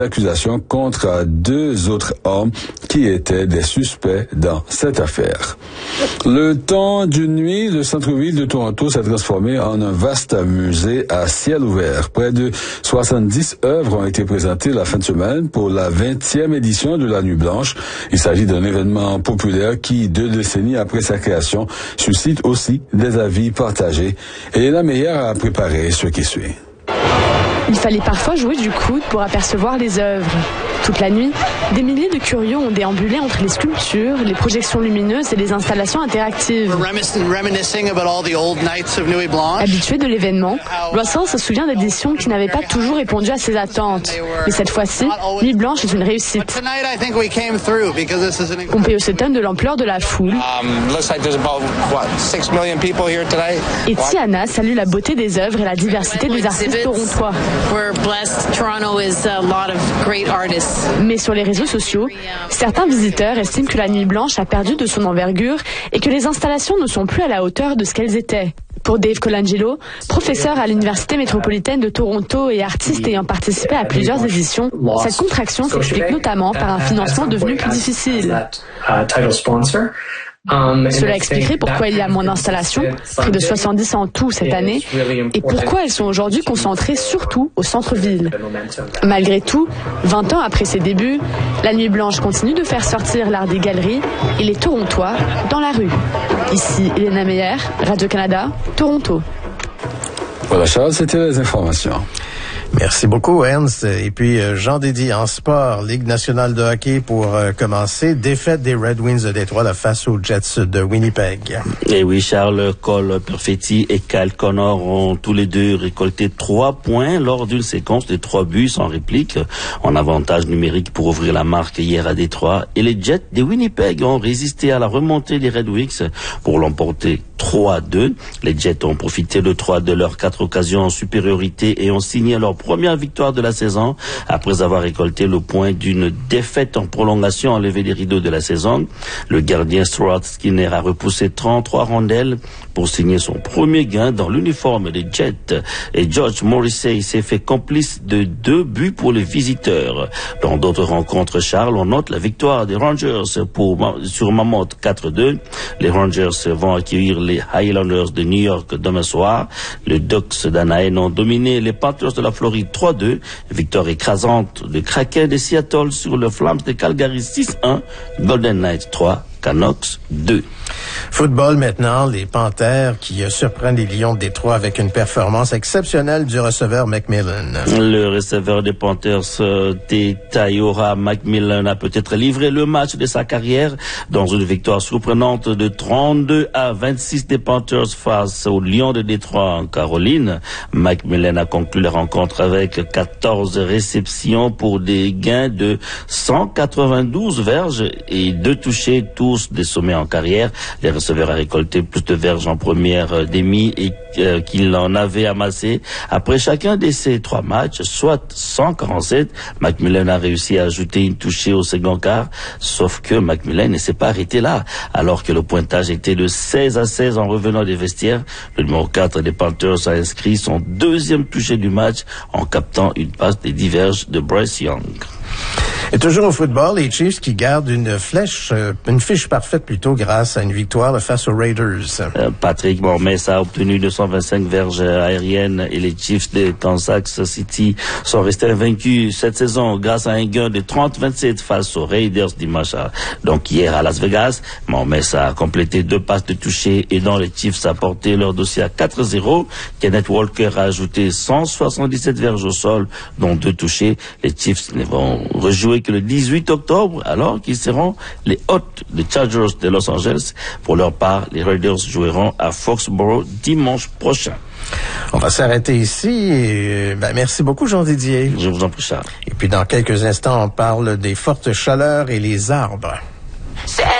Accusation contre 2 autres hommes qui étaient des suspects dans cette affaire. Le temps d'une nuit, le centre-ville de Toronto s'est transformé en un vaste musée à ciel ouvert. Près de 70 œuvres ont été présentées la fin de semaine pour la 20e édition de la Nuit Blanche. Il s'agit d'un événement populaire qui, 2 décennies après sa création, suscite aussi des avis partagés. Elena Meyer a préparé ce qui suit. Il fallait parfois jouer du coude pour apercevoir les œuvres. Toute la nuit, des milliers de curieux ont déambulé entre les sculptures, les projections lumineuses et les installations interactives. Habitué de l'événement, Russell se souvient d'éditions qui n'avaient pas toujours répondu à ses attentes. Mais cette fois-ci, Nuit Blanche est une réussite. Pompeo s'étonne de l'ampleur de la foule. Et Tiana salue la beauté des œuvres et la diversité des artistes torontois. Mais sur les réseaux sociaux, certains visiteurs estiment que la Nuit Blanche a perdu de son envergure et que les installations ne sont plus à la hauteur de ce qu'elles étaient. Pour Dave Colangelo, professeur à l'Université métropolitaine de Toronto et artiste ayant participé à plusieurs éditions, cette contraction s'explique notamment par un financement devenu plus difficile. Cela expliquerait pourquoi il y a moins d'installations, près de 70 en tout cette année, et pourquoi elles sont aujourd'hui concentrées surtout au centre-ville. Malgré tout, 20 ans après ses débuts, la Nuit Blanche continue de faire sortir l'art des galeries et les Torontois dans la rue. Ici Elena Meyer, Radio-Canada, Toronto. Voilà Charles, c'était les informations. Merci beaucoup, Ernst. Et puis, Jean Dédy, en sport, Ligue nationale de hockey pour commencer. Défaite des Red Wings de Détroit face aux Jets de Winnipeg. Et oui, Charles Cole Perfetti et Kyle Connor ont tous les deux récolté 3 points lors d'une séquence de 3 buts sans réplique, en avantage numérique pour ouvrir la marque hier à Détroit. Et les Jets de Winnipeg ont résisté à la remontée des Red Wings pour l'emporter 3-2. Les Jets ont profité de 3 de leurs 4 occasions en supériorité et ont signé leur première victoire de la saison après avoir récolté le point d'une défaite en prolongation enlevé les rideaux de la saison. Le gardien Stuart Skinner a repoussé 33 rondelles pour signer son premier gain dans l'uniforme des Jets. Et George Morrissey s'est fait complice de 2 buts pour les visiteurs. Dans d'autres rencontres, Charles, on note la victoire des Rangers sur Mammoth 4-2. Les Rangers vont accueillir les Highlanders de New York demain soir. Les Ducks d'Anaheim ont dominé les Panthers de la Floride 3-2. Victoire écrasante de Kraken de Seattle sur le Flames de Calgary 6-1. Golden Knights 3. Canucks 2. Football maintenant, les Panthers qui surprennent les Lions de Détroit avec une performance exceptionnelle du receveur McMillan. Le receveur des Panthers, Tayora McMillan, a peut-être livré le match de sa carrière dans une victoire surprenante de 32-26 des Panthers face aux Lions de Détroit en Caroline. McMillan a conclu la rencontre avec 14 réceptions pour des gains de 192 verges et 2 touchés, tous des sommets en carrière. Les receveurs a récolté plus de verges en première demi et qu'il en avait amassé après chacun de ces 3 matchs, soit 147. McMillan a réussi à ajouter une touchée au second quart, sauf que McMillan ne s'est pas arrêté là. Alors que le pointage était de 16-16 en revenant des vestiaires, le numéro 4 des Panthers a inscrit son 2e touché du match en captant une passe des diverges de Bryce Young. Et toujours au football, les Chiefs qui gardent une fiche parfaite plutôt grâce à une victoire face aux Raiders. Patrick Mahomes a obtenu 225 verges aériennes et les Chiefs de Kansas City sont restés invaincus cette saison grâce à un gain de 30-27 face aux Raiders dimanche. Donc hier à Las Vegas, Mahomes a complété 2 passes de toucher et dans les Chiefs a porté leur dossier à 4-0. Kenneth Walker a ajouté 177 verges au sol, dont 2 touchés. Les Chiefs ne vont rejouer que le 18 octobre, alors qu'ils seront les hôtes des Chargers de Los Angeles. Pour leur part, les Raiders joueront à Foxborough dimanche prochain. On va s'arrêter ici. Et, merci beaucoup, Jean Didier. Je vous en prie, Charles. Et puis, dans quelques instants, on parle des fortes chaleurs et les arbres.